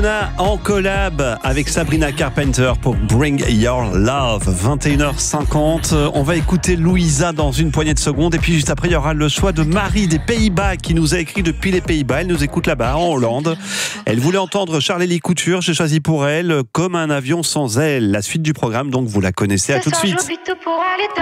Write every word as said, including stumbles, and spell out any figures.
En collab avec Sabrina Carpenter pour Bring Your Love, vingt et une heures cinquante. On va écouter Louisa dans une poignée de secondes. Et puis juste après, il y aura le choix de Marie des Pays-Bas qui nous a écrit depuis les Pays-Bas. Elle nous écoute là-bas, en Hollande. Elle voulait entendre Charlélie Couture. J'ai choisi pour elle Comme un avion sans aile. La suite du programme, donc vous la connaissez. À tout de suite.